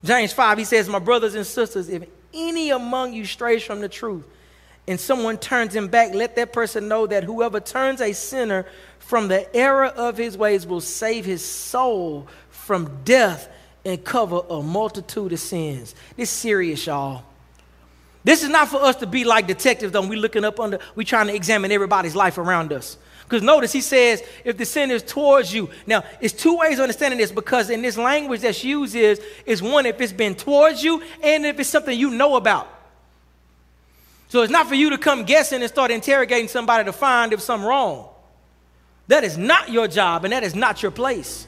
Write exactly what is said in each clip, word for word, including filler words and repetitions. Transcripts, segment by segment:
James five, he says, my brothers and sisters, if any among you strays from the truth and someone turns him back, let that person know that whoever turns a sinner from the error of his ways will save his soul from death and cover a multitude of sins. This is serious, y'all. This is not for us to be like detectives, though. We looking up under, we trying to examine everybody's life around us. Because notice he says, if the sin is towards you. Now, it's two ways of understanding this, because in this language that's used is, is one, if it's been towards you, and if it's something you know about. So it's not for you to come guessing and start interrogating somebody to find if something's wrong. That is not your job, and that is not your place.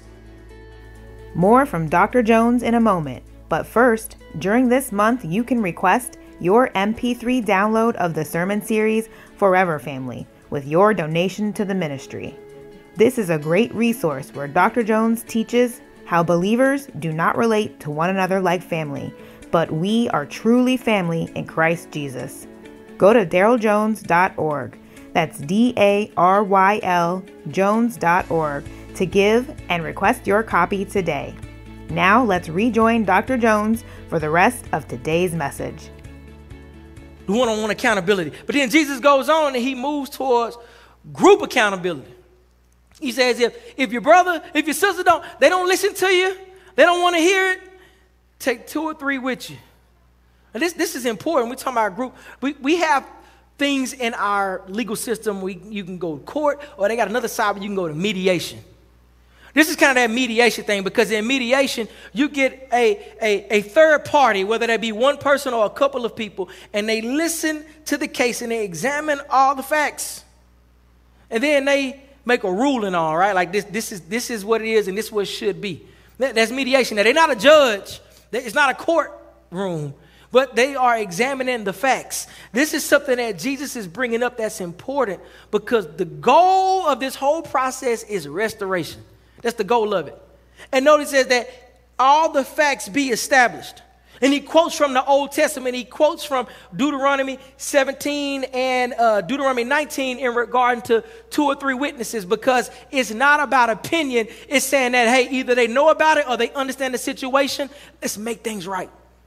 More from Doctor Jones in a moment. But first, during this month, you can request your M P three download of the sermon series, Forever Family, with your donation to the ministry. This is a great resource where Doctor Jones teaches how believers do not relate to one another like family, but we are truly family in Christ Jesus. Go to daryl jones dot org. That's D A R Y L Jones dot org to give and request your copy today. Now let's rejoin Doctor Jones for the rest of today's message. The one-on-one accountability. But then Jesus goes on and he moves towards group accountability. He says, if, if your brother, if your sister don't, they don't listen to you, they don't want to hear it, take two or three with you. And this, this is important. We're talking about group. We, we have things in our legal system. We, you can go to court, or they got another side where you can go to mediation. This is kind of that mediation thing, because in mediation, you get a, a, a third party, whether that be one person or a couple of people, and they listen to the case and they examine all the facts. And then they make a ruling on, right? Like this, this is this is what it is and this is what it should be. That, that's mediation. Now, they're not a judge. It's not a courtroom, but they are examining the facts. This is something that Jesus is bringing up that's important, because the goal of this whole process is restoration. That's the goal of it. And notice it says that all the facts be established. And he quotes from the Old Testament. He quotes from Deuteronomy seventeen and uh, Deuteronomy nineteen in regard to two or three witnesses, because it's not about opinion. It's saying that, hey, either they know about it or they understand the situation. Let's make things right.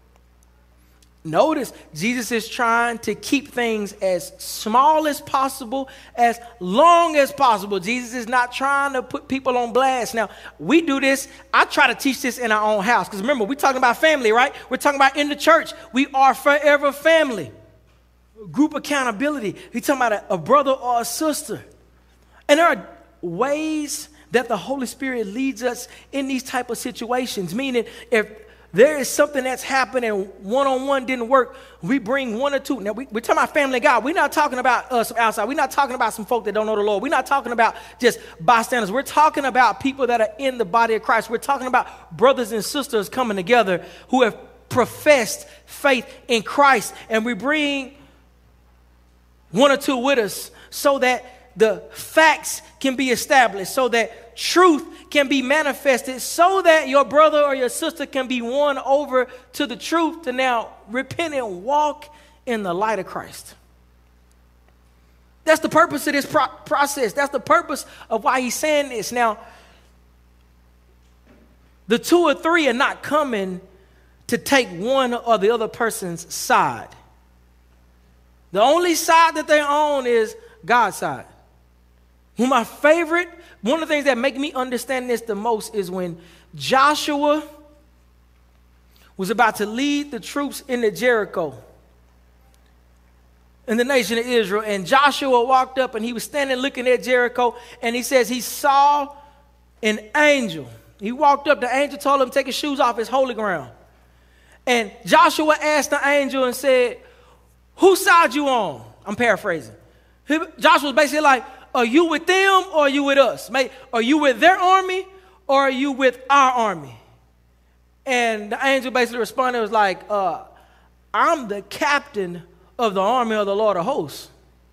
Notice Jesus is trying to keep things as small as possible, as long as possible. Jesus is not trying to put people on blast. Now, we do this. I try to teach this in our own house, because remember, we're talking about family, right? We're talking about in the church. We are forever family. Group accountability. We're talking about a, a brother or a sister. And there are ways that the Holy Spirit leads us in these type of situations, meaning if there is something that's happening, one-on-one didn't work, we bring one or two. Now, we, we're talking about family of God. We're not talking about us outside. We're not talking about some folk that don't know the Lord. We're not talking about just bystanders. We're talking about people that are in the body of Christ. We're talking about brothers and sisters coming together who have professed faith in Christ. And we bring one or two with us so that the facts can be established, so that truth can be manifested, so that your brother or your sister can be won over to the truth to now repent and walk in the light of Christ. That's the purpose of this pro- process. That's the purpose of why he's saying this. Now, the two or three are not coming to take one or the other person's side. The only side that they're on is God's side. One of my favorite, one of the things that make me understand this the most is when Joshua was about to lead the troops into Jericho in the nation of Israel. And Joshua walked up and he was standing looking at Jericho, and he says he saw an angel. He walked up, the angel told him to take his shoes off his holy ground. And Joshua asked the angel and said, whose side you on? I'm paraphrasing. He, Joshua was basically like, are you with them or are you with us? Are you with their army or are you with our army? And the angel basically responded, was like, uh, I'm the captain of the army of the Lord of hosts.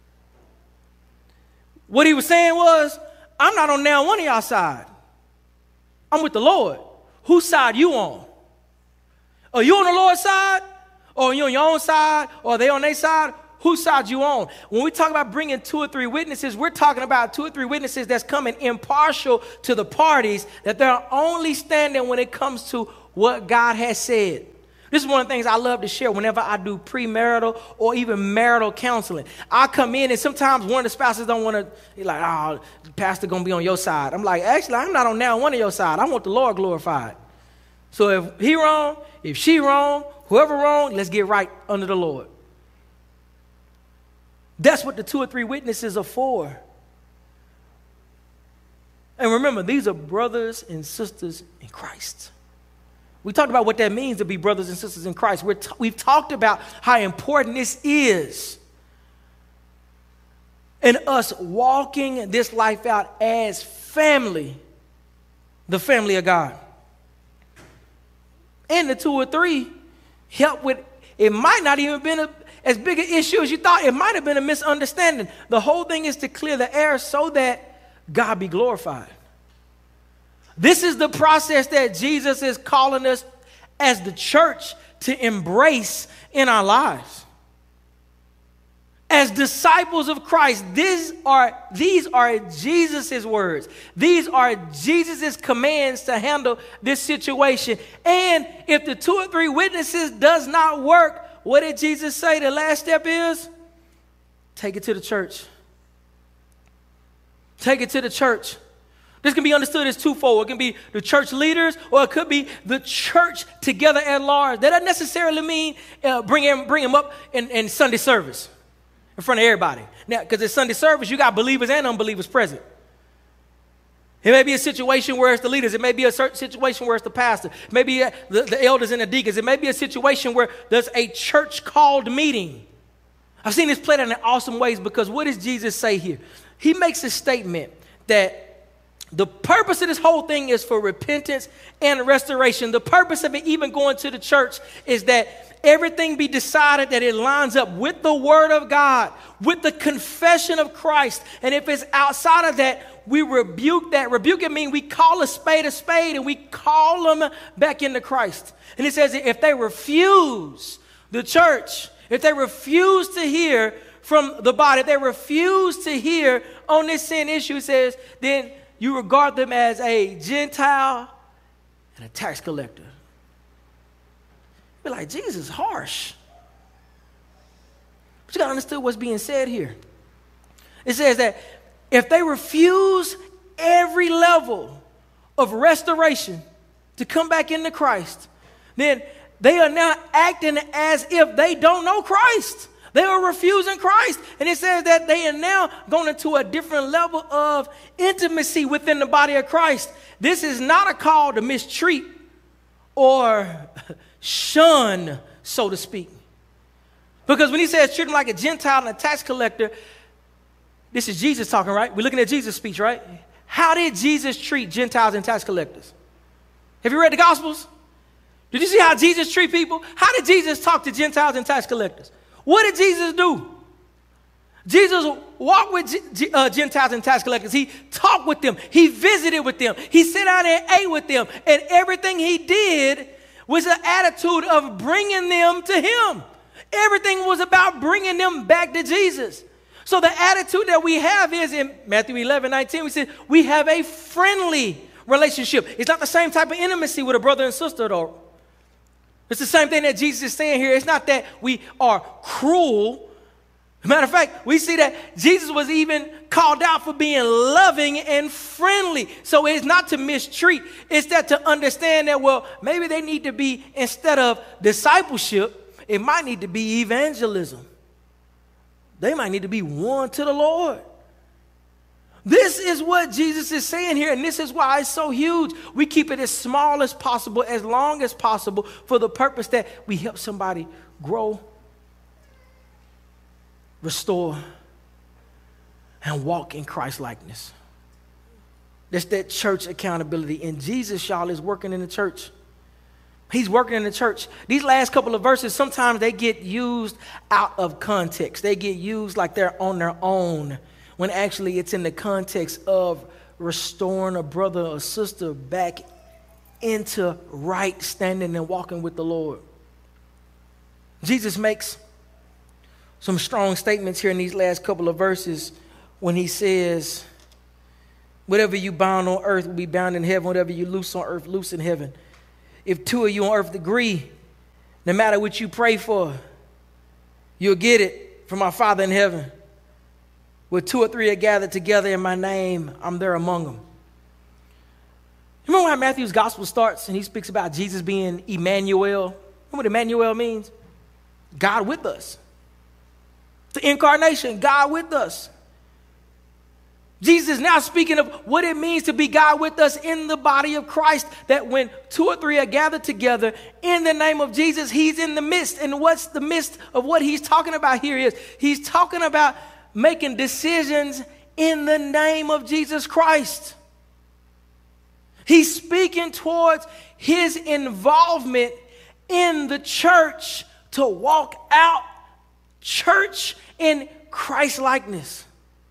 What he was saying was, I'm not on now one of y'all side. I'm with the Lord. Whose side you on? Are you on the Lord's side? Or are you on your own side? Or are they on their side? Whose side you on? When we talk about bringing two or three witnesses, we're talking about two or three witnesses that's coming impartial to the parties, that they're only standing when it comes to what God has said. This is one of the things I love to share whenever I do premarital or even marital counseling. I come in and sometimes one of the spouses don't want to, they're like, oh, the pastor going to be on your side. I'm like, actually, I'm not on now one of your side. I want the Lord glorified. So if he wrong, if she wrong, whoever wrong, let's get right under the Lord. That's what the two or three witnesses are for. And remember, these are brothers and sisters in Christ. We talked about what that means to be brothers and sisters in Christ. We're t- we've talked about how important this is in us walking this life out as family, the family of God. And the two or three help with, it might not even been a, as big an issue as you thought. It might have been a misunderstanding. The whole thing is to clear the air so that God be glorified. This is the process that Jesus is calling us as the church to embrace in our lives. As disciples of Christ, these are, these are Jesus' words. These are Jesus' commands to handle this situation. And if the two or three witnesses does not work, what did Jesus say the last step is? Take it to the church. Take it to the church. This can be understood as twofold. It can be the church leaders, or it could be the church together at large. That doesn't necessarily mean uh, bring him, bring him up in, in Sunday service in front of everybody. Now, because it's Sunday service, you got believers and unbelievers present. It may be a situation where it's the leaders. It may be a certain situation where it's the pastor. It may be the, the elders and the deacons. It may be a situation where there's a church-called meeting. I've seen this played out in awesome ways, because what does Jesus say here? He makes a statement that the purpose of this whole thing is for repentance and restoration. The purpose of it even going to the church is that everything be decided that it lines up with the word of God, with the confession of Christ. And if it's outside of that, we rebuke that. Rebuke it means we call a spade a spade, and we call them back into Christ. And it says if they refuse the church, if they refuse to hear from the body, if they refuse to hear on this sin issue, it says, then you regard them as a Gentile and a tax collector. Be like, Jesus is harsh. But you got to understand what's being said here. It says that if they refuse every level of restoration to come back into Christ, then they are now acting as if they don't know Christ. They are refusing Christ. And it says that they are now going into a different level of intimacy within the body of Christ. This is not a call to mistreat or shun, so to speak. Because when he says treat them like a Gentile and a tax collector, this is Jesus talking, right? We're looking at Jesus' speech, right? How did Jesus treat Gentiles and tax collectors? Have you read the Gospels? Did you see how Jesus treat people? How did Jesus talk to Gentiles and tax collectors? What did Jesus do? Jesus walked with G- uh, Gentiles and tax collectors. He talked with them. He visited with them. He sat down and ate with them. And everything he did was an attitude of bringing them to him. Everything was about bringing them back to Jesus. So the attitude that we have is in Matthew eleven nineteen, we say we have a friendly relationship. It's not the same type of intimacy with a brother and sister, though. It's the same thing that Jesus is saying here. It's not that we are cruel. Matter of fact, we see that Jesus was even called out for being loving and friendly. So it's not to mistreat. It's that to understand that, well, maybe they need to be, instead of discipleship, it might need to be evangelism. They might need to be won to the Lord. This is what Jesus is saying here, and this is why it's so huge. We keep it as small as possible, as long as possible, for the purpose that we help somebody grow, restore, and walk in Christ-likeness. That's that church accountability. And Jesus, y'all, is working in the church. He's working in the church. These last couple of verses, sometimes they get used out of context. They get used like they're on their own, when actually it's in the context of restoring a brother or sister back into right standing and walking with the Lord. Jesus makes some strong statements here in these last couple of verses when he says, whatever you bound on earth will be bound in heaven, whatever you loose on earth, loose in heaven. if two of you on earth agree, no matter what you pray for, you'll get it from my Father in heaven. Where two or three are gathered together in my name, I'm there among them. You remember how Matthew's gospel starts and he speaks about Jesus being Emmanuel? Remember what Emmanuel means? God with us. The incarnation, God with us. Jesus is now speaking of what it means to be God with us in the body of Christ, that when two or three are gathered together in the name of Jesus, he's in the midst. And what's the midst of what he's talking about here is he's talking about making decisions in the name of Jesus Christ. He's speaking towards his involvement in the church to walk out church in Christ-likeness.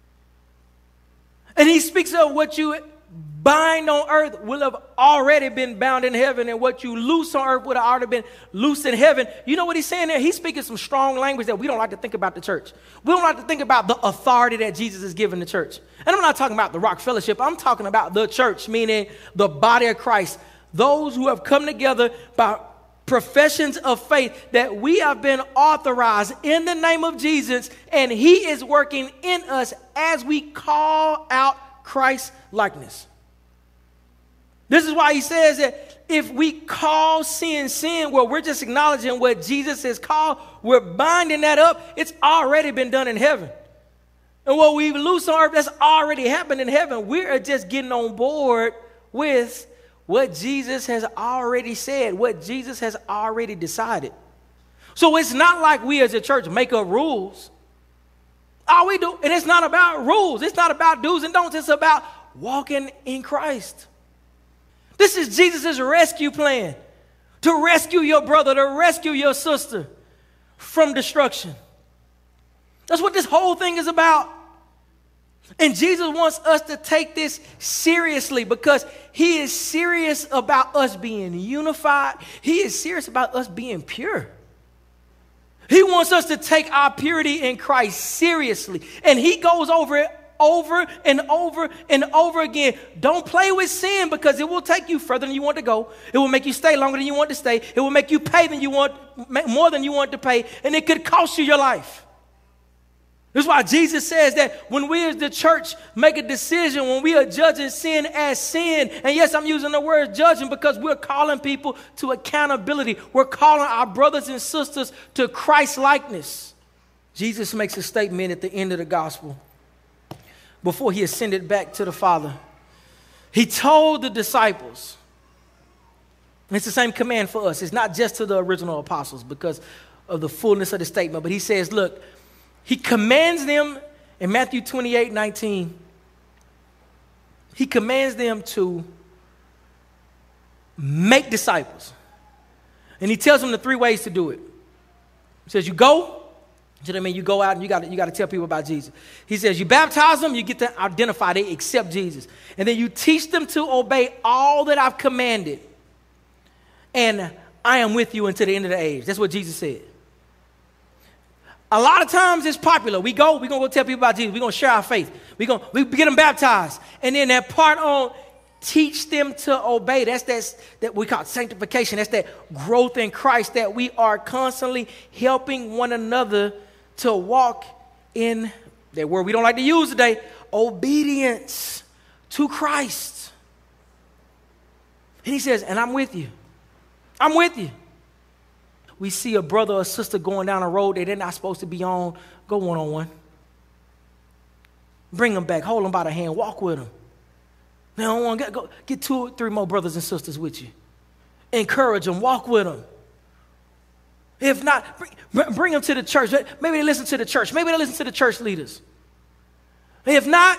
And he speaks of what you bind on earth will have already been bound in heaven, and what you loose on earth would have already been loosed in heaven. You know what he's saying there? He's speaking some strong language that we don't like to think about the church. We don't like to think about the authority that Jesus has given the church. And I'm not talking about the Rock Fellowship. I'm talking about the church, meaning the body of Christ. Those who have come together by professions of faith, that we have been authorized in the name of Jesus, and he is working in us as we call out Christ's likeness. This is why he says that if we call sin sin, well, we're just acknowledging what Jesus has called. We're binding that up. It's already been done in heaven. And what we loose on earth, that's already happened in heaven. We're just getting on board with what Jesus has already said, what Jesus has already decided. So it's not like we as a church make up rules. All we do, and it's not about rules. It's not about do's and don'ts. It's about walking in Christ. This is Jesus' rescue plan, to rescue your brother, to rescue your sister from destruction. That's what this whole thing is about. And Jesus wants us to take this seriously, because he is serious about us being unified. He is serious about us being pure. He wants us to take our purity in Christ seriously. And he goes over it over and over and over again. Don't play with sin, because it will take you further than you want to go. It will make you stay longer than you want to stay. It will make you pay than you want, more than you want to pay. And it could cost you your life. This is why Jesus says that when we as the church make a decision, when we are judging sin as sin, and yes, I'm using the word judging because we're calling people to accountability. We're calling our brothers and sisters to Christ-likeness. Jesus makes a statement at the end of the gospel before he ascended back to the Father. He told the disciples, and it's the same command for us. It's not just to the original apostles because of the fullness of the statement, but he says, look, he commands them in Matthew twenty-eight nineteen. He commands them to make disciples. And he tells them the three ways to do it. He says, you go. You know what I mean? You go out and you got you got to tell people about Jesus. He says, you baptize them, you get to identify they accept Jesus. And then you teach them to obey all that I've commanded. And I am with you until the end of the age. That's what Jesus said. A lot of times it's popular. We go, we're going to go tell people about Jesus. We're going to share our faith. We're going we get them baptized. And then that part on teach them to obey. That's that, that we call sanctification. That's that growth in Christ, that we are constantly helping one another to walk in that word we don't like to use today, obedience to Christ. And he says, and I'm with you. I'm with you. We see a brother or sister going down a road that they're not supposed to be on, go one-on-one. Bring them back. Hold them by the hand. Walk with them. They don't want to get, go, get two or three more brothers and sisters with you. Encourage them. Walk with them. If not, bring, bring them to the church. Maybe they listen to the church. Maybe they listen to the church leaders. If not,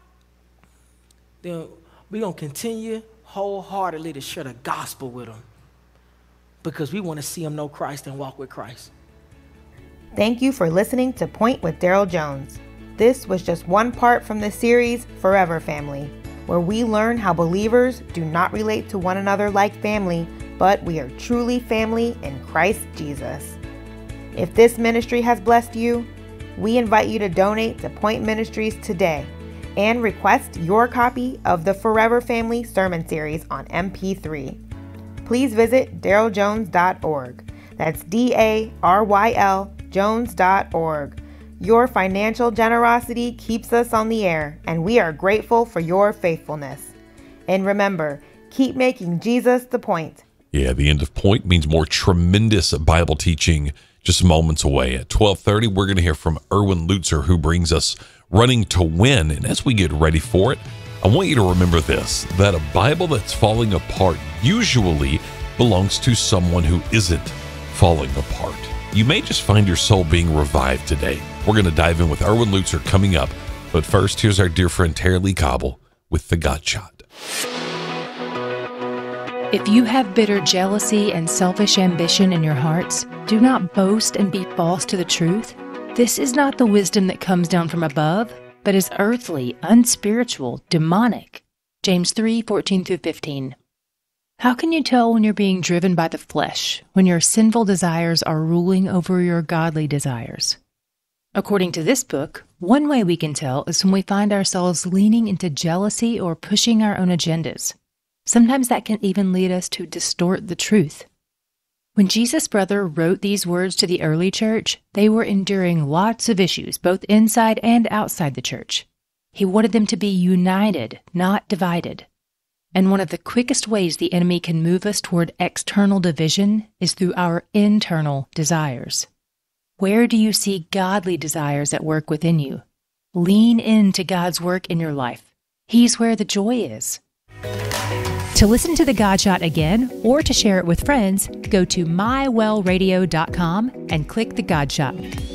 then we're going to continue wholeheartedly to share the gospel with them, because we want to see them know Christ and walk with Christ. Thank you for listening to Point with Daryl Jones. This was just one part from the series Forever Family, where we learn how believers do not relate to one another like family, but we are truly family in Christ Jesus. If this ministry has blessed you, we invite you to donate to Point Ministries today and request your copy of the Forever Family Sermon Series on M P three. please visit daryl jones dot org. That's D A R Y L Jones dot org. Your financial generosity keeps us on the air, and we are grateful for your faithfulness. And remember, keep making Jesus the point. Yeah, the end of point means more tremendous Bible teaching just moments away. At twelve thirty, we're going to hear from Erwin Lutzer, who brings us Running to Win. And as we get ready for it, I want you to remember this, that a Bible that's falling apart usually belongs to someone who isn't falling apart. You may just find your soul being revived today. We're going to dive in with Erwin Lutzer coming up. But first, here's our dear friend Terry Lee Cobble with The God Shot. If you have bitter jealousy and selfish ambition in your hearts, do not boast and be false to the truth. This is not the wisdom that comes down from above, but is earthly, unspiritual, demonic. James three, fourteen through fifteen. How can you tell when you're being driven by the flesh, when your sinful desires are ruling over your godly desires? According to this book, one way we can tell is when we find ourselves leaning into jealousy or pushing our own agendas. Sometimes that can even lead us to distort the truth. When Jesus' brother wrote these words to the early church, they were enduring lots of issues, both inside and outside the church. He wanted them to be united, not divided. And one of the quickest ways the enemy can move us toward external division is through our internal desires. Where do you see godly desires at work within you? Lean into God's work in your life. He's where the joy is. To listen to The God Shot again or to share it with friends, go to my well radio dot com and click The God Shot.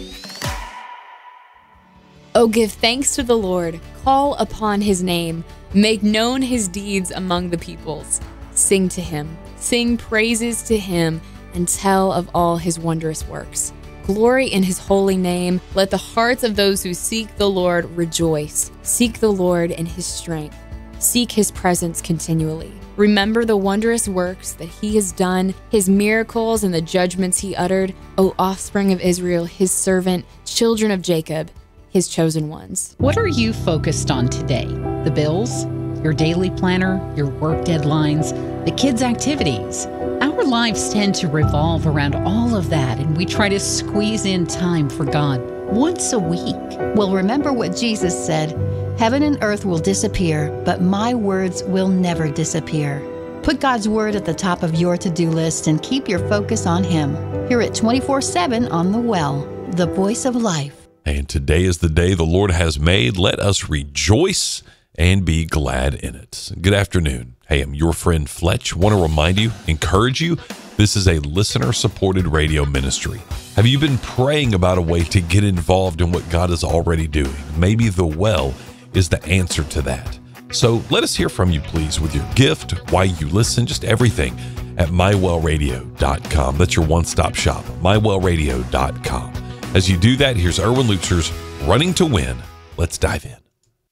Oh, give thanks to the Lord, call upon his name, make known his deeds among the peoples. Sing to him, sing praises to him, and tell of all his wondrous works. Glory in his holy name. Let the hearts of those who seek the Lord rejoice. Seek the Lord in his strength. Seek his presence continually. Remember the wondrous works that he has done, his miracles and the judgments he uttered, O offspring of Israel, his servant, children of Jacob, his chosen ones. What are you focused on today? The bills, your daily planner, your work deadlines, the kids' activities. Our lives tend to revolve around all of that, and we try to squeeze in time for God once a week. Well, remember what Jesus said. Heaven and earth will disappear, but my words will never disappear. Put God's word at the top of your to-do list and keep your focus on him. Hear it twenty-four seven on The Well, the voice of life. And today is the day the Lord has made. Let us rejoice and be glad in it. Good afternoon. Hey, I'm your friend Fletch. Want to remind you, encourage you, this is a listener-supported radio ministry. Have you been praying about a way to get involved in what God is already doing? Maybe The Well is the answer to that. So let us hear from you, please, with your gift, why you listen, just everything at my well radio dot com. That's your one-stop shop, my well radio dot com. As you do that, here's Erwin Lutzer's Running to Win. Let's dive in.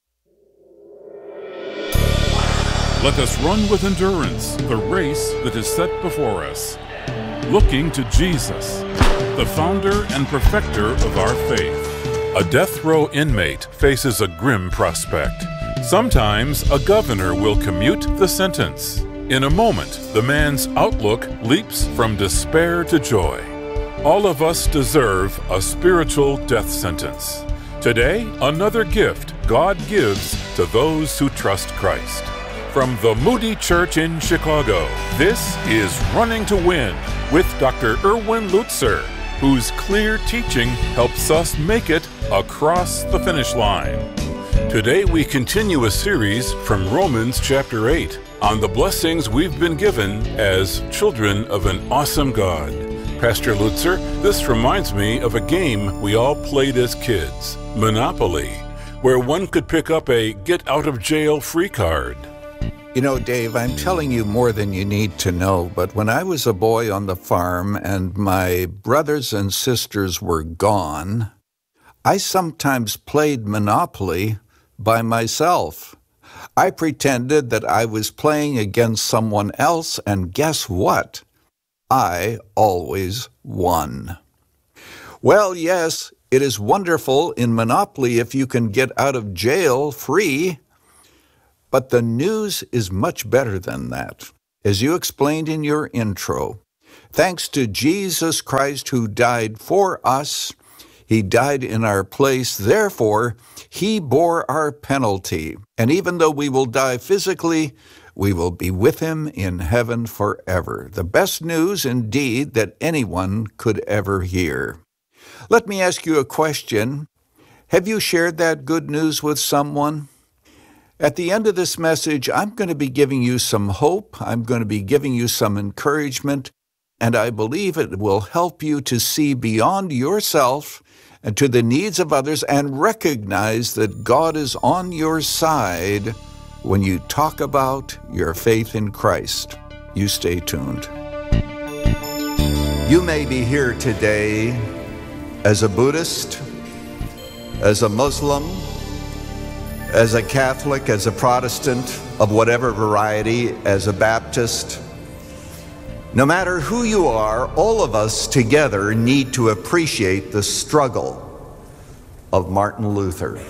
Let us run with endurance the race that is set before us, looking to Jesus, the founder and perfecter of our faith. A death row inmate faces a grim prospect. Sometimes a governor will commute the sentence. In a moment, the man's outlook leaps from despair to joy. All of us deserve a spiritual death sentence. Today, another gift God gives to those who trust Christ. From the Moody Church in Chicago, this is Running to Win with Doctor Erwin Lutzer, whose clear teaching helps us make it across the finish line. Today we continue a series from Romans chapter eight on the blessings we've been given as children of an awesome God. Pastor Lutzer, this reminds me of a game we all played as kids, Monopoly, where one could pick up a get-out-of-jail-free card. You know, Dave, I'm telling you more than you need to know, but when I was a boy on the farm and my brothers and sisters were gone, I sometimes played Monopoly by myself. I pretended that I was playing against someone else, and guess what? I always won. Well, yes, it is wonderful in Monopoly if you can get out of jail free, but the news is much better than that. As you explained in your intro, thanks to Jesus Christ who died for us, he died in our place. Therefore, he bore our penalty. And even though we will die physically, we will be with him in heaven forever. The best news, indeed, that anyone could ever hear. Let me ask you a question. Have you shared that good news with someone? At the end of this message, I'm going to be giving you some hope. I'm going to be giving you some encouragement, and I believe it will help you to see beyond yourself and to the needs of others and recognize that God is on your side when you talk about your faith in Christ. You stay tuned. You may be here today as a Buddhist, as a Muslim, as a Catholic, as a Protestant, of whatever variety, as a Baptist. No matter who you are, all of us together need to appreciate the struggle of Martin Luther.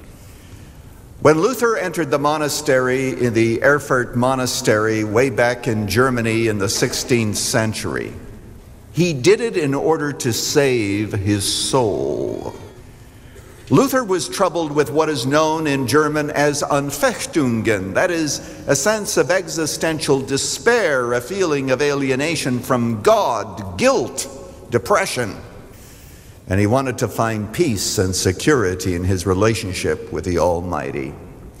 When Luther entered the monastery in the Erfurt Monastery way back in Germany in the sixteenth century, he did it in order to save his soul. Luther was troubled with what is known in German as Anfechtungen, that is, a sense of existential despair, a feeling of alienation from God, guilt, depression. And he wanted to find peace and security in his relationship with the Almighty.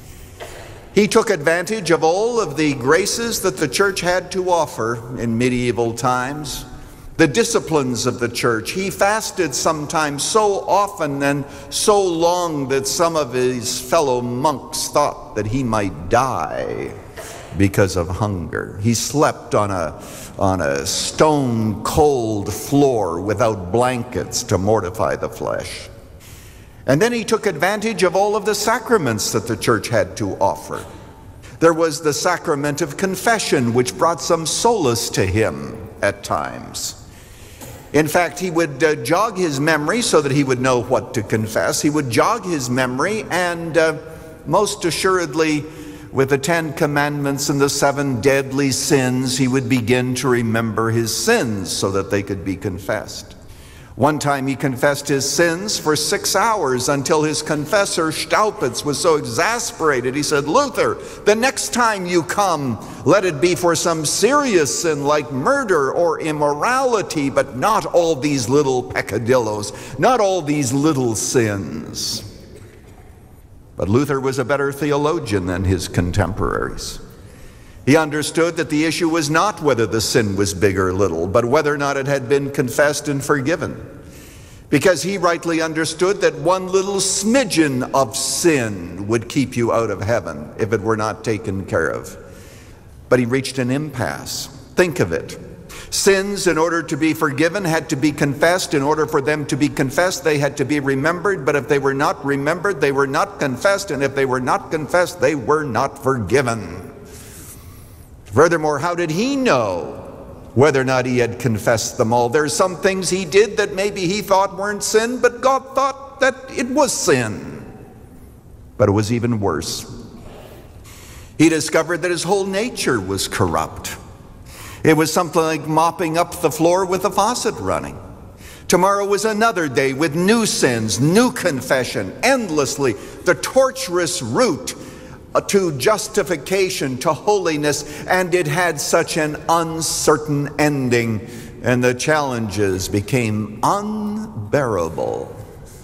He took advantage of all of the graces that the church had to offer in medieval times. The disciplines of the church. He fasted sometimes so often and so long that some of his fellow monks thought that he might die because of hunger. He slept on a, on a stone cold floor without blankets to mortify the flesh. And then he took advantage of all of the sacraments that the church had to offer. There was the sacrament of confession, which brought some solace to him at times. In fact, he would uh, jog his memory so that he would know what to confess. He would jog his memory, and uh, most assuredly, with the Ten Commandments and the seven deadly sins, he would begin to remember his sins so that they could be confessed. One time he confessed his sins for six hours until his confessor, Staupitz, was so exasperated. He said, "Luther, the next time you come, let it be for some serious sin like murder or immorality, but not all these little peccadillos, not all these little sins." But Luther was a better theologian than his contemporaries. He understood that the issue was not whether the sin was big or little, but whether or not it had been confessed and forgiven. Because he rightly understood that one little smidgen of sin would keep you out of heaven if it were not taken care of. But he reached an impasse. Think of it. Sins, in order to be forgiven, had to be confessed. In order for them to be confessed, they had to be remembered. But if they were not remembered, they were not confessed. And if they were not confessed, they were not forgiven. Furthermore, how did he know whether or not he had confessed them all? There's some things he did that maybe he thought weren't sin, but God thought that it was sin. But it was even worse. He discovered that his whole nature was corrupt. It was something like mopping up the floor with a faucet running. Tomorrow was another day with new sins, new confession, endlessly, the tortuous route to justification, to holiness, and it had such an uncertain ending, and the challenges became unbearable.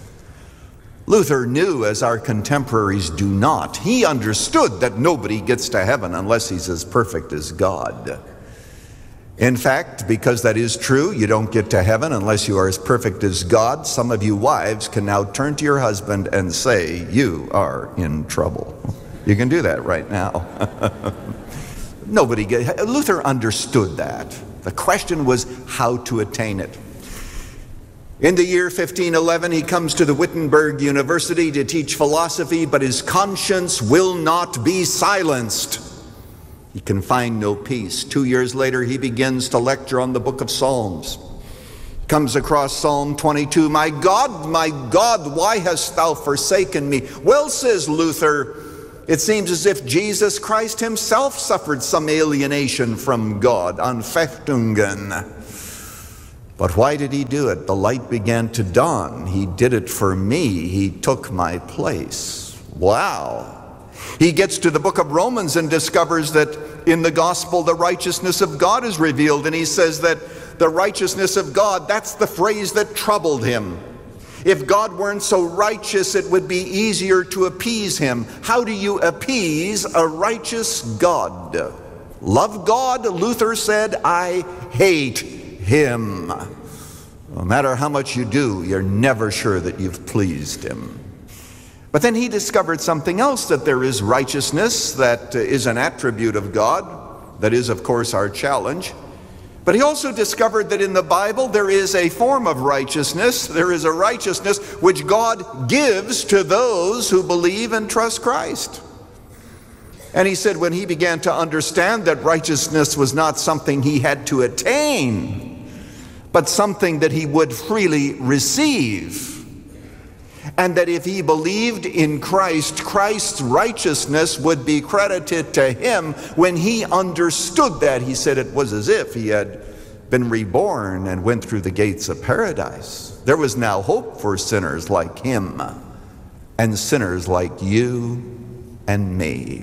Luther knew, as our contemporaries do not. He understood that nobody gets to heaven unless he's as perfect as God. In fact, because that is true, you don't get to heaven unless you are as perfect as God. Some of you wives can now turn to your husband and say, "You are in trouble." You can do that right now. Nobody get, Luther understood that. The question was how to attain it. In the year fifteen eleven, he comes to the Wittenberg University to teach philosophy, but his conscience will not be silenced. He can find no peace. Two years later, he begins to lecture on the book of Psalms. Comes across Psalm twenty-two, "My God, my God, why hast thou forsaken me?" Well, says Luther, It seems as if Jesus Christ himself suffered some alienation from God, Anfechtungen. But why did he do it? The light began to dawn. He did it for me. He took my place. Wow. He gets to the book of Romans and discovers that in the gospel the righteousness of God is revealed. And he says that the righteousness of God, that's the phrase that troubled him. If God weren't so righteous, it would be easier to appease him. How do you appease a righteous God? Love God, Luther said, I hate him. No matter how much you do, you're never sure that you've pleased him. But then he discovered something else, that there is righteousness that is an attribute of God. That is, of course, our challenge. But he also discovered that in the Bible there is a form of righteousness. There is a righteousness which God gives to those who believe and trust Christ. And he said when he began to understand that righteousness was not something he had to attain, but something that he would freely receive, and that if he believed in Christ, Christ's righteousness would be credited to him. When he understood that, he said it was as if he had been reborn and went through the gates of paradise. There was now hope for sinners like him and sinners like you and me.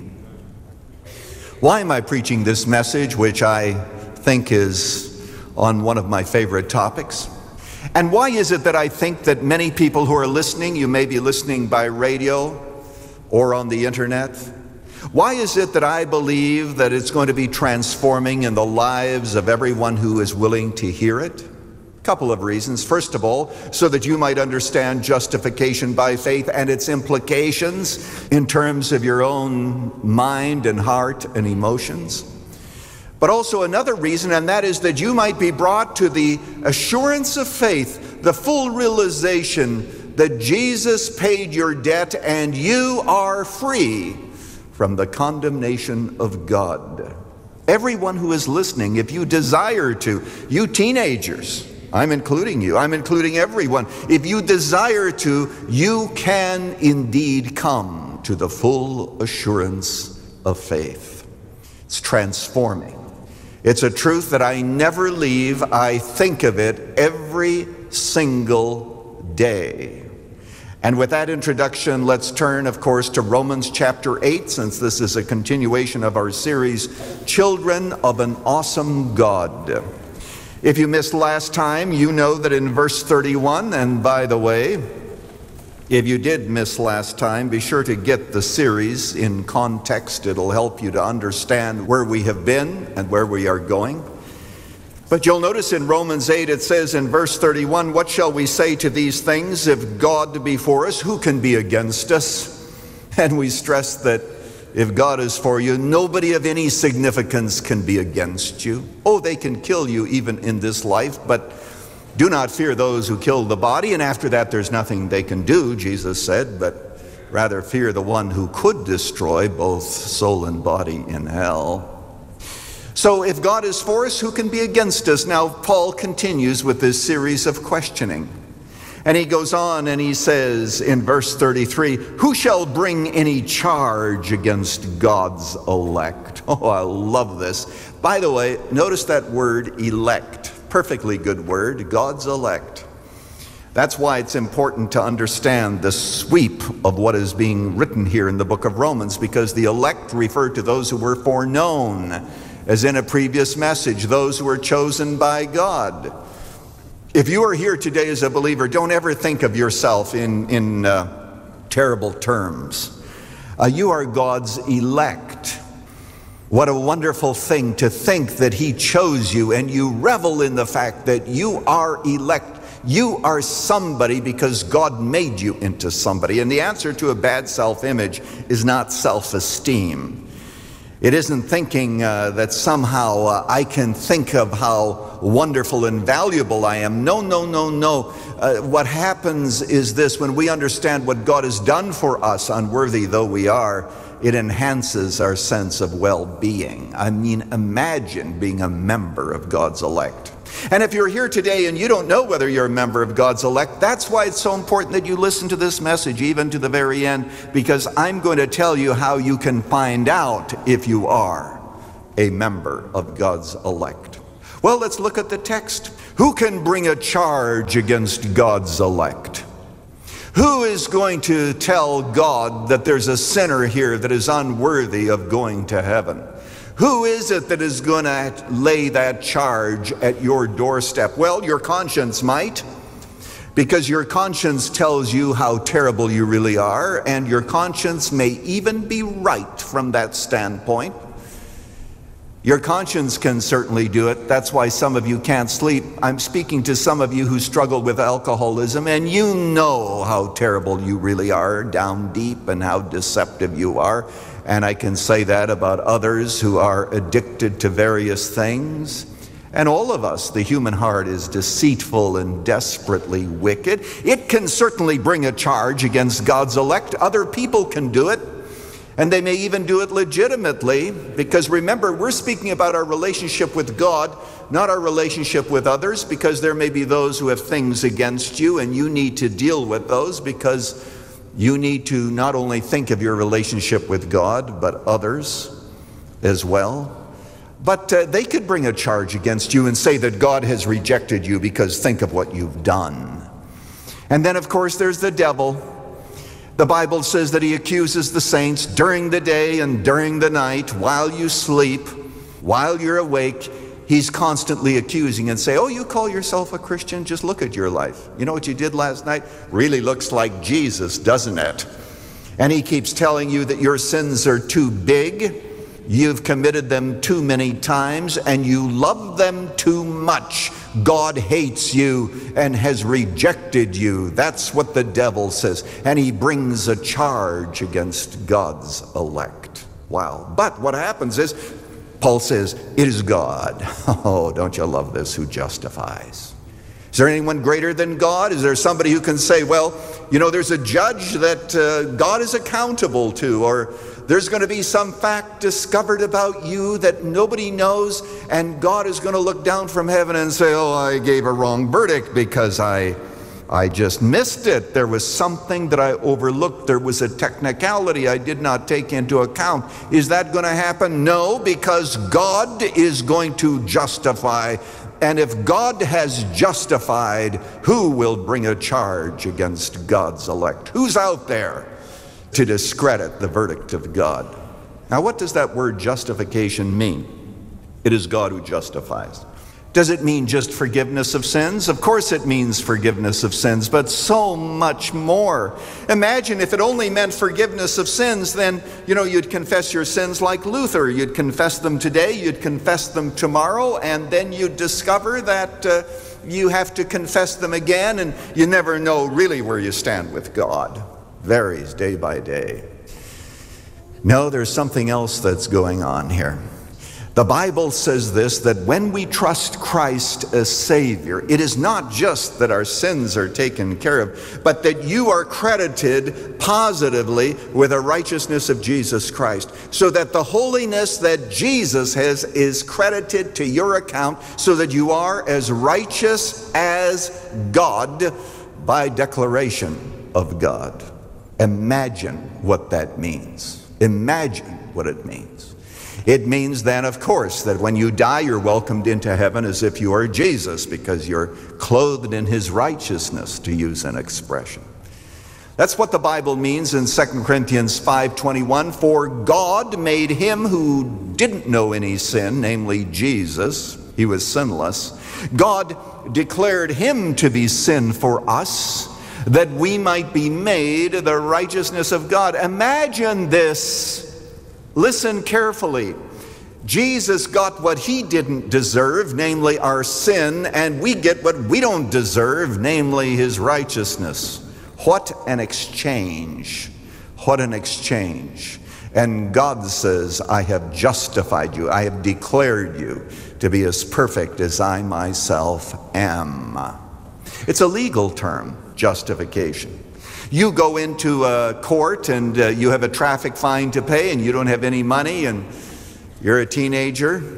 Why am I preaching this message, which I think is on one of my favorite topics? And why is it that I think that many people who are listening, you may be listening by radio or on the internet, why is it that I believe that it's going to be transforming in the lives of everyone who is willing to hear it? A couple of reasons. First of all, so that you might understand justification by faith and its implications in terms of your own mind and heart and emotions. But also another reason, and that is that you might be brought to the assurance of faith, the full realization that Jesus paid your debt and you are free from the condemnation of God. Everyone who is listening, if you desire to, you teenagers, I'm including you, I'm including everyone, if you desire to, you can indeed come to the full assurance of faith. It's transforming. It's a truth that I never leave. I think of it every single day. And with that introduction, let's turn, of course, to Romans chapter eight, since this is a continuation of our series, Children of an Awesome God. If you missed last time, you know that in verse thirty-one, and by the way, if you did miss last time, be sure to get the series in context. It'll help you to understand where we have been and where we are going. But you'll notice in Romans eight, it says in verse thirty-one, what shall we say to these things? If God be for us, who can be against us? And we stress that if God is for you, nobody of any significance can be against you. Oh, they can kill you even in this life, but do not fear those who kill the body, and after that there's nothing they can do, Jesus said, but rather fear the one who could destroy both soul and body in hell. So if God is for us, who can be against us? Now, Paul continues with this series of questioning. And he goes on and he says in verse thirty-three, who shall bring any charge against God's elect? Oh, I love this. By the way, notice that word elect. Perfectly good word, God's elect. That's why it's important to understand the sweep of what is being written here in the book of Romans, because the elect refer to those who were foreknown, as in a previous message, those who were chosen by God. If you are here today as a believer, don't ever think of yourself in, in uh, terrible terms. Uh, you are God's elect. What a wonderful thing to think that he chose you, and you revel in the fact that you are elect. You are somebody because God made you into somebody. And the answer to a bad self-image is not self-esteem. It isn't thinking uh, that somehow uh, I can think of how wonderful and valuable I am. No, no, no, no. Uh, what happens is this: when we understand what God has done for us, unworthy though we are, it enhances our sense of well-being. I mean, imagine being a member of God's elect. And if you're here today and you don't know whether you're a member of God's elect, that's why it's so important that you listen to this message even to the very end, because I'm going to tell you how you can find out if you are a member of God's elect. Well, let's look at the text. Who can bring a charge against God's elect? Who is going to tell God that there's a sinner here that is unworthy of going to heaven? Who is it that is going to lay that charge at your doorstep? Well, your conscience might, because your conscience tells you how terrible you really are, and your conscience may even be right from that standpoint. Your conscience can certainly do it. That's why some of you can't sleep. I'm speaking to some of you who struggle with alcoholism, and you know how terrible you really are down deep and how deceptive you are. And I can say that about others who are addicted to various things. And all of us, the human heart is deceitful and desperately wicked. It can certainly bring a charge against God's elect. Other people can do it. And they may even do it legitimately, because remember, we're speaking about our relationship with God, not our relationship with others, because there may be those who have things against you, and you need to deal with those, because you need to not only think of your relationship with God, but others as well. But uh, they could bring a charge against you and say that God has rejected you because think of what you've done. And then, of course, there's the devil. The Bible says that he accuses the saints during the day and during the night, while you sleep, while you're awake. He's constantly accusing and say, oh, you call yourself a Christian? Just look at your life. You know what you did last night? Really looks like Jesus, doesn't it? And he keeps telling you that your sins are too big, you've committed them too many times, and you love them too much. God hates you and has rejected you. That's what the devil says. And he brings a charge against God's elect. Wow. But what happens is, Paul says, it is God. Oh, don't you love this, who justifies? Is there anyone greater than God? Is there somebody who can say, well, you know, there's a judge that uh, God is accountable to, or there's going to be some fact discovered about you that nobody knows, and God is going to look down from heaven and say, oh, I gave a wrong verdict because I, I just missed it. There was something that I overlooked. There was a technicality I did not take into account. Is that going to happen? No, because God is going to justify. And if God has justified, who will bring a charge against God's elect? Who's out there to discredit the verdict of God? Now, what does that word justification mean? It is God who justifies. Does it mean just forgiveness of sins? Of course it means forgiveness of sins, but so much more. Imagine if it only meant forgiveness of sins, then, you know, you'd confess your sins like Luther. You'd confess them today, you'd confess them tomorrow, and then you'd discover that uh, you have to confess them again, and you never know really where you stand with God. Varies day by day. No, there's something else that's going on here. The Bible says this, that when we trust Christ as Savior, it is not just that our sins are taken care of, but that you are credited positively with the righteousness of Jesus Christ, so that the holiness that Jesus has is credited to your account, so that you are as righteous as God by declaration of God. Imagine what that means. Imagine what it means. It means then, of course, that when you die, you're welcomed into heaven as if you are Jesus, because you're clothed in his righteousness, to use an expression. That's what the Bible means in Second Corinthians five twenty-one. For God made him who didn't know any sin, namely Jesus, he was sinless. God declared him to be sin for us, that we might be made the righteousness of God. Imagine this. Listen carefully. Jesus got what he didn't deserve, namely our sin, and we get what we don't deserve, namely his righteousness. What an exchange. What an exchange. And God says, I have justified you. I have declared you to be as perfect as I myself am. It's a legal term, justification. You go into a court and uh, you have a traffic fine to pay and you don't have any money and you're a teenager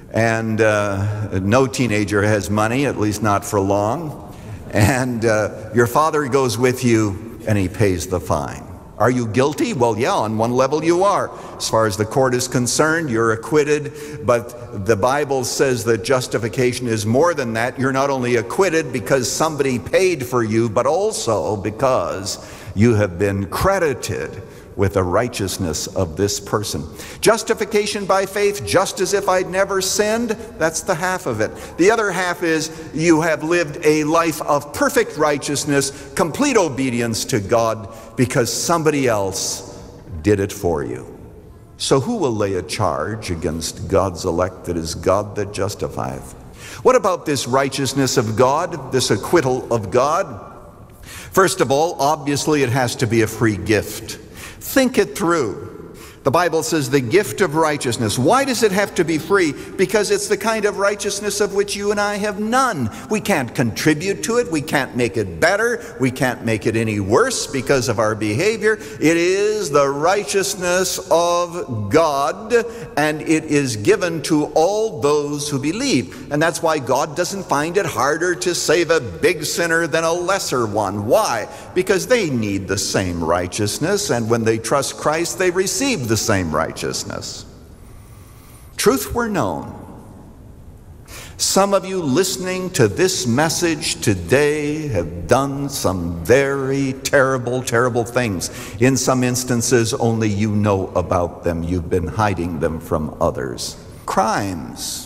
and uh, no teenager has money, at least not for long, and uh, your father goes with you and he pays the fine. Are you guilty? Well, yeah, on one level you are. As far as the court is concerned, you're acquitted, but the Bible says that justification is more than that. You're not only acquitted because somebody paid for you, but also because you have been credited with the righteousness of this person. Justification by faith, just as if I'd never sinned, that's the half of it. The other half is you have lived a life of perfect righteousness, complete obedience to God, because somebody else did it for you. So who will lay a charge against God's elect? That is God that justifieth. What about this righteousness of God, this acquittal of God? First of all, obviously it has to be a free gift. Think it through. The Bible says the gift of righteousness. Why does it have to be free? Because it's the kind of righteousness of which you and I have none. We can't contribute to it. We can't make it better. We can't make it any worse because of our behavior. It is the righteousness of God, and it is given to all those who believe. And that's why God doesn't find it harder to save a big sinner than a lesser one. Why? Because they need the same righteousness, and when they trust Christ, they receive the same righteousness. Truth were known. Some of you listening to this message today have done some very terrible, terrible things. In some instances, only you know about them. You've been hiding them from others. Crimes.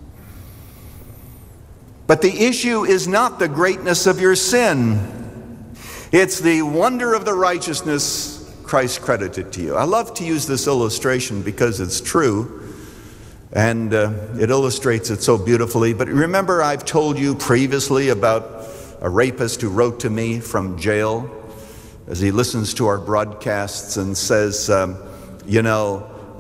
But the issue is not the greatness of your sin. It's the wonder of the righteousness Christ credited to you. I love to use this illustration because it's true, and uh, it illustrates it so beautifully. But remember, I've told you previously about a rapist who wrote to me from jail as he listens to our broadcasts and says, um, you know,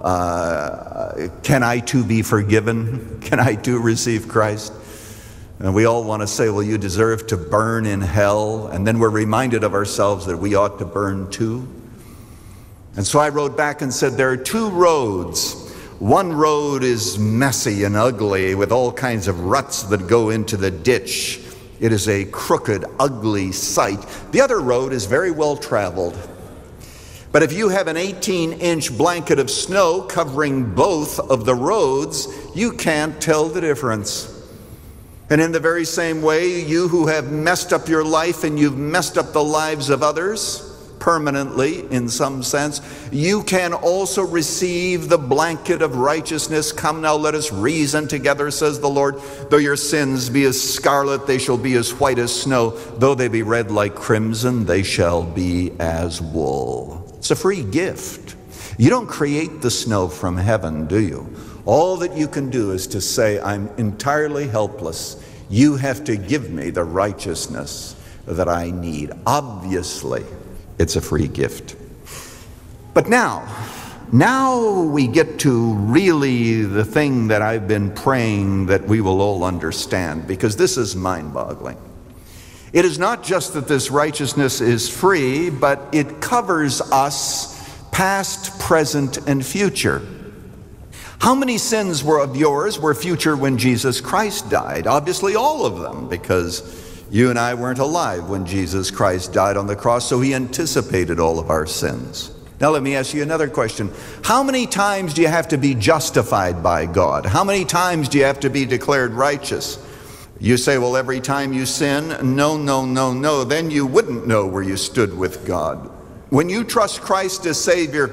uh, can I too be forgiven? Can I too receive Christ? And we all want to say, well, you deserve to burn in hell. And then we're reminded of ourselves that we ought to burn too. And so I wrote back and said, there are two roads. One road is messy and ugly with all kinds of ruts that go into the ditch. It is a crooked, ugly sight. The other road is very well traveled. But if you have an eighteen inch blanket of snow covering both of the roads, you can't tell the difference. And in the very same way, you who have messed up your life and you've messed up the lives of others, permanently in some sense, you can also receive the blanket of righteousness. Come now, let us reason together, says the Lord. Though your sins be as scarlet, they shall be as white as snow. Though they be red like crimson, they shall be as wool. It's a free gift. You don't create the snow from heaven, do you? All that you can do is to say, I'm entirely helpless. You have to give me the righteousness that I need. Obviously, it's a free gift. But now, now we get to really the thing that I've been praying that we will all understand, because this is mind-boggling. It is not just that this righteousness is free, but it covers us past, present, and future. How many sins were of yours were future when Jesus Christ died? Obviously all of them, because you and I weren't alive when Jesus Christ died on the cross, so he anticipated all of our sins. Now let me ask you another question. How many times do you have to be justified by God? How many times do you have to be declared righteous? You say, well, every time you sin? No, no, no, no. Then you wouldn't know where you stood with God. When you trust Christ as Savior,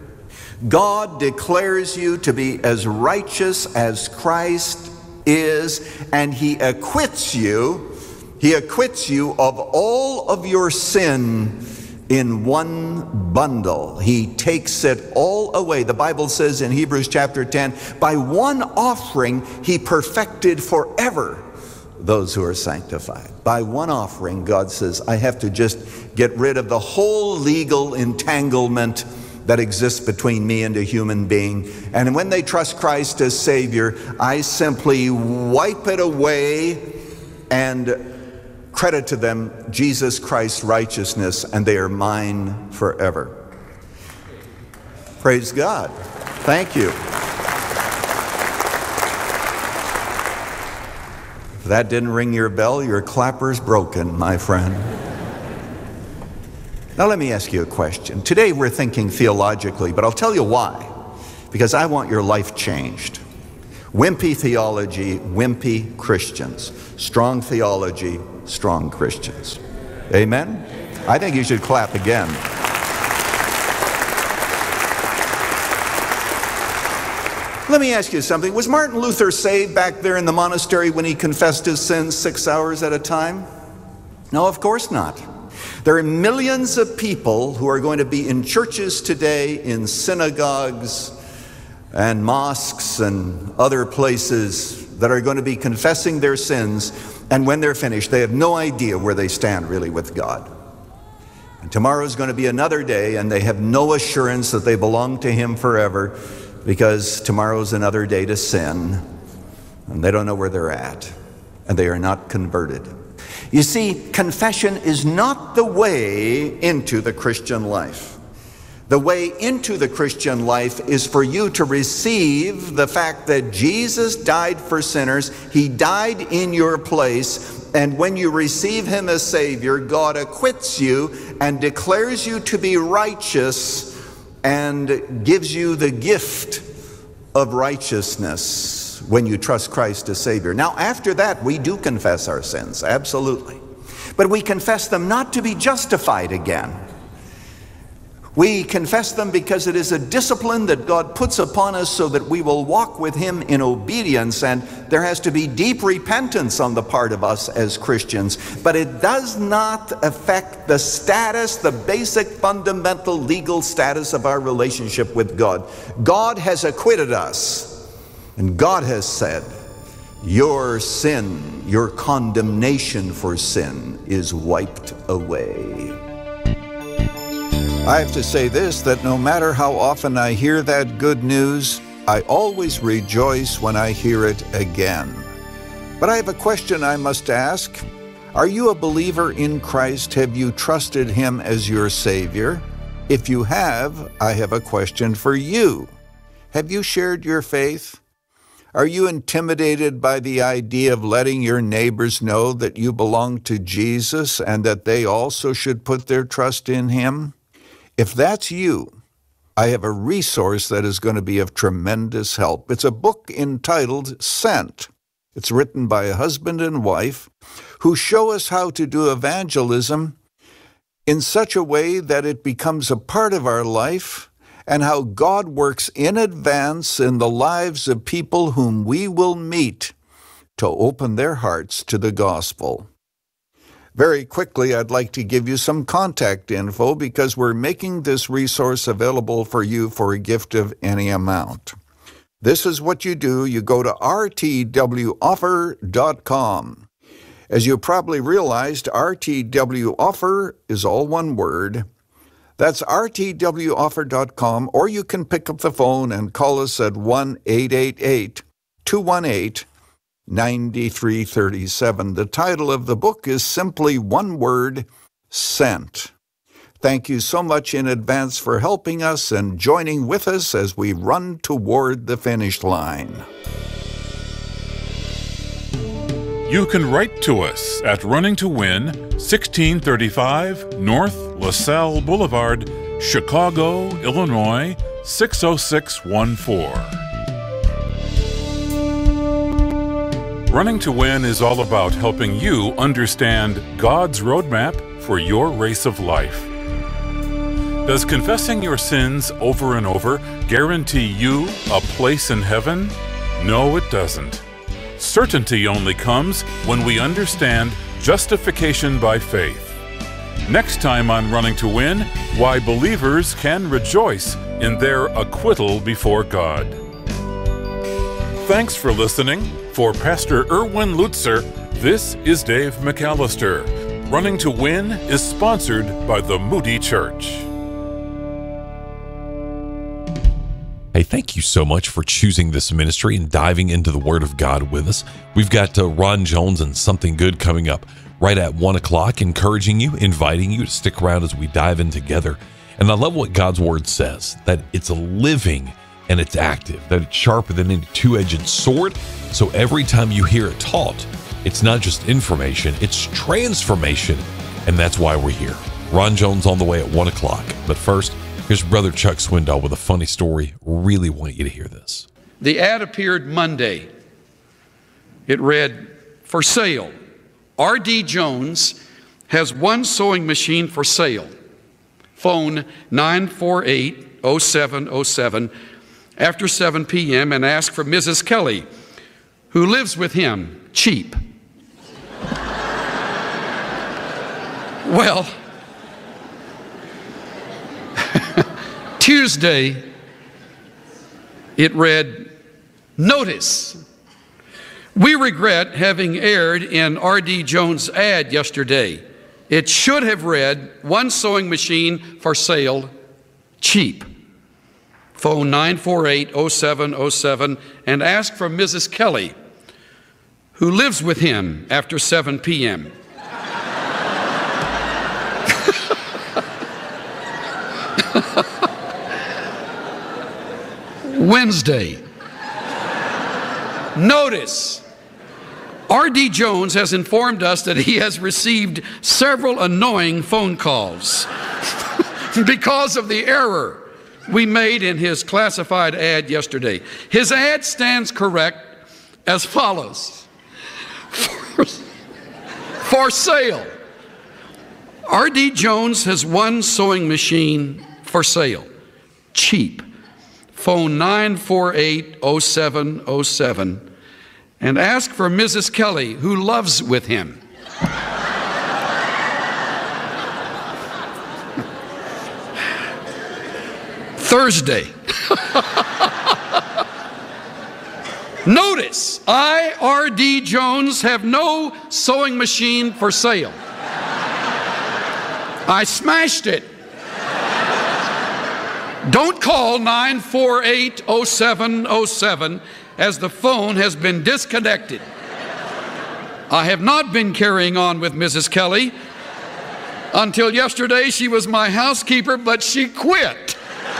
God declares you to be as righteous as Christ is, and he acquits you He acquits you of all of your sin in one bundle. He takes it all away. The Bible says in Hebrews chapter ten, by one offering he perfected forever those who are sanctified. By one offering, God says, I have to just get rid of the whole legal entanglement that exists between me and a human being. And when they trust Christ as Savior, I simply wipe it away and credit to them Jesus Christ's righteousness, and they are mine forever. Praise God. Thank you. If that didn't ring your bell, your clapper's broken, my friend. Now let me ask you a question. Today we're thinking theologically, but I'll tell you why. Because I want your life changed. Wimpy theology, wimpy Christians. Strong theology, strong Christians. Amen? I think you should clap again. Let me ask you something. Was Martin Luther saved back there in the monastery when he confessed his sins six hours at a time? No, of course not. There are millions of people who are going to be in churches today, in synagogues and mosques and other places that are going to be confessing their sins, and when they're finished, they have no idea where they stand really with God. And tomorrow is going to be another day, and they have no assurance that they belong to Him forever, because tomorrow's another day to sin, and they don't know where they're at, and they are not converted. You see, confession is not the way into the Christian life. The way into the Christian life is for you to receive the fact that Jesus died for sinners. He died in your place, and when you receive Him as Savior, God acquits you and declares you to be righteous and gives you the gift of righteousness when you trust Christ as Savior. Now, after that, we do confess our sins, absolutely. But we confess them not to be justified again. We confess them because it is a discipline that God puts upon us so that we will walk with Him in obedience, and there has to be deep repentance on the part of us as Christians. But it does not affect the status, the basic fundamental legal status of our relationship with God. God has acquitted us, and God has said, your sin, your condemnation for sin is wiped away. I have to say this, that no matter how often I hear that good news, I always rejoice when I hear it again. But I have a question I must ask. Are you a believer in Christ? Have you trusted Him as your Savior? If you have, I have a question for you. Have you shared your faith? Are you intimidated by the idea of letting your neighbors know that you belong to Jesus and that they also should put their trust in Him? If that's you, I have a resource that is going to be of tremendous help. It's a book entitled Sent. It's written by a husband and wife who show us how to do evangelism in such a way that it becomes a part of our life, and how God works in advance in the lives of people whom we will meet to open their hearts to the gospel. Very quickly, I'd like to give you some contact info because we're making this resource available for you for a gift of any amount. This is what you do. You go to r t w offer dot com. As you probably realized, R T W Offer is all one word. That's r t w offer dot com, or you can pick up the phone and call us at one eight eight eight, two one eight, nine three three seven. The title of the book is simply one word, Sent. Thank you so much in advance for helping us and joining with us as we run toward the finish line. You can write to us at Running to Win, sixteen thirty-five North LaSalle Boulevard, Chicago, Illinois, six oh six one four. Running to Win is all about helping you understand God's roadmap for your race of life. Does confessing your sins over and over guarantee you a place in heaven? No, it doesn't. Certainty only comes when we understand justification by faith. Next time on Running to Win, why believers can rejoice in their acquittal before God. Thanks for listening. For Pastor Erwin Lutzer, this is Dave McAllister. Running to Win is sponsored by the Moody Church. Hey, thank you so much for choosing this ministry and diving into the Word of God with us. We've got uh, Ron Jones and Something Good coming up right at one o'clock, encouraging you, inviting you to stick around as we dive in together. And I love what God's Word says, that it's living and it's active, that it's sharper than any two-edged sword. So every time you hear it taught, It's not just information, it's transformation. And that's why we're here. Ron Jones on the way at one o'clock. But first, here's Brother Chuck Swindoll with a funny story. Really want you to hear this. The ad appeared Monday. It read, "For sale. R D Jones has one sewing machine for sale. Phone nine four eight, oh seven oh seven after seven p.m. and ask for Missus Kelly, who lives with him, cheap." Well, Tuesday, it read, "Notice. We regret having aired in R D Jones' ad yesterday. It should have read, one sewing machine for sale, cheap. Phone nine four eight, oh seven oh seven and ask for Missus Kelly, who lives with him after seven p.m. Wednesday. Notice. R D Jones has informed us that he has received several annoying phone calls because of the error we made in his classified ad yesterday. His ad stands correct as follows. For, for sale. R D Jones has one sewing machine for sale. Cheap. Phone nine four eight, oh seven oh seven and ask for Missus Kelly, who loves with him. Thursday. Notice, I, R D Jones, have no sewing machine for sale. I smashed it. Don't call nine four eight, oh seven oh seven as the phone has been disconnected. I have not been carrying on with Missus Kelly. Until yesterday, she was my housekeeper, but she quit.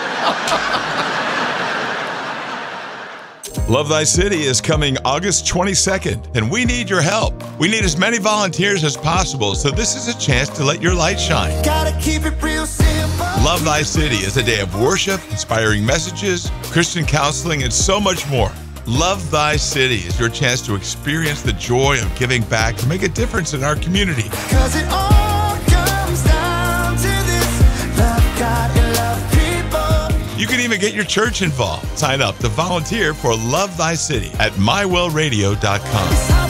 Love Thy City is coming August twenty-second, and we need your help. We need as many volunteers as possible, so this is a chance to let your light shine. Gotta keep it real simple. Love Thy City is a day of worship, inspiring messages, Christian counseling, and so much more. Love Thy City is your chance to experience the joy of giving back to make a difference in our community. 'Cause it all comes down to this, love God and love people. You can even get your church involved. Sign up to volunteer for Love Thy City at my well radio dot com.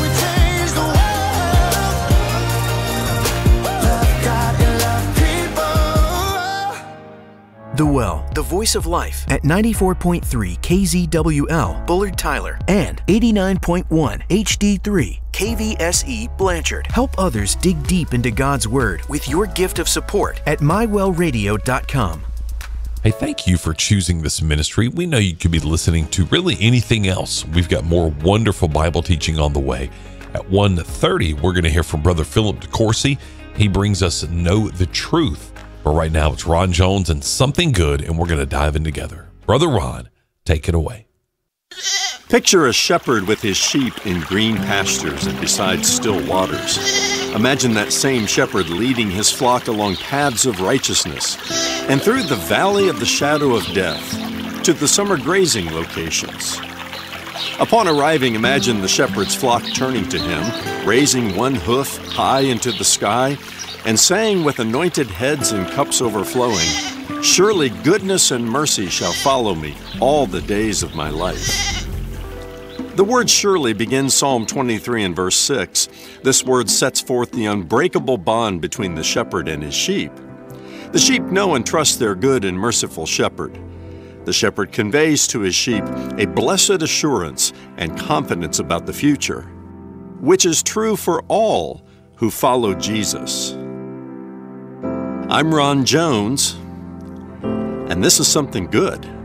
The Well, the voice of life at ninety-four point three K Z W L, Bullard Tyler, and eighty-nine point one H D three K V S E Blanchard. Help others dig deep into God's Word with your gift of support at my well radio dot com. Hey, thank you for choosing this ministry. We know you could be listening to really anything else. We've got more wonderful Bible teaching on the way. At one thirty, we're going to hear from Brother Philip DeCourcy. He brings us Know the Truth. But right now, it's Ron Jones and Something Good, and we're going to dive in together. Brother Ron, take it away. Picture a shepherd with his sheep in green pastures and beside still waters. Imagine that same shepherd leading his flock along paths of righteousness and through the valley of the shadow of death to the summer grazing locations. Upon arriving, imagine the shepherd's flock turning to him, raising one hoof high into the sky, and saying with anointed heads and cups overflowing, "Surely goodness and mercy shall follow me all the days of my life." The word surely begins Psalm twenty-three and verse six. This word sets forth the unbreakable bond between the shepherd and his sheep. The sheep know and trust their good and merciful shepherd. The shepherd conveys to his sheep a blessed assurance and confidence about the future, which is true for all who follow Jesus. I'm Ron Jones, and this is Something Good.